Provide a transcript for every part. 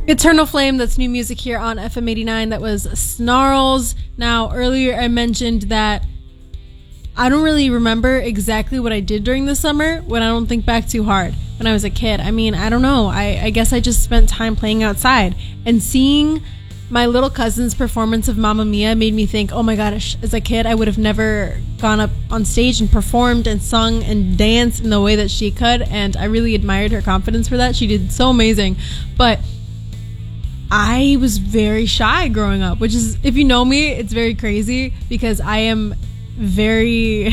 Eternal Flame, that's new music here on FM 89. That was Snarls. Now, earlier I mentioned that I don't really remember exactly what I did during the summer when I don't think back too hard when I was a kid. I mean, I don't know. I guess I just spent time playing outside, and seeing my little cousin's performance of Mamma Mia made me think, oh my gosh, as a kid, I would have never gone up on stage and performed and sung and danced in the way that she could. And I really admired her confidence for that. She did so amazing. But I was very shy growing up, which is, if you know me, it's very crazy because I am very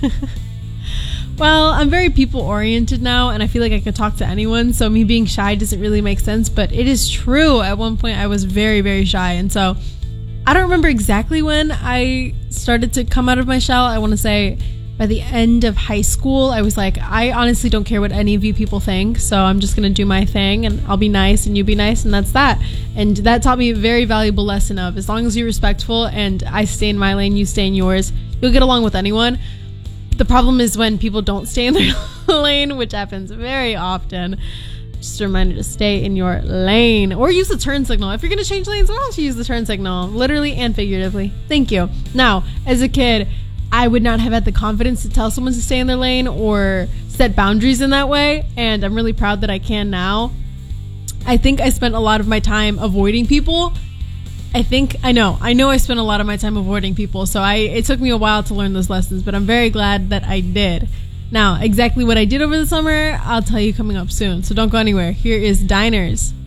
well, I'm very people oriented now, and I feel like I could talk to anyone, so me being shy doesn't really make sense. But it is true, at one point I was very, very shy, and so I don't remember exactly when I started to come out of my shell. I want to say by the end of high school, I was like, I honestly don't care what any of you people think, so I'm just gonna do my thing, and I'll be nice and you be nice, and that's that. And that taught me a very valuable lesson of, as long as you're respectful and I stay in my lane, you stay in yours, you'll get along with anyone. The problem is when people don't stay in their lane, which happens very often. Just a reminder to stay in your lane, or use the turn signal. If you're going to change lanes, why don't you use the turn signal, literally and figuratively? Thank you. Now, as a kid, I would not have had the confidence to tell someone to stay in their lane or set boundaries in that way, and I'm really proud that I can now. I think I spent a lot of my time avoiding people. I know I spent a lot of my time avoiding people, so it took me a while to learn those lessons, but I'm very glad that I did. Now, exactly what I did over the summer, I'll tell you coming up soon, so don't go anywhere. Here is Diners.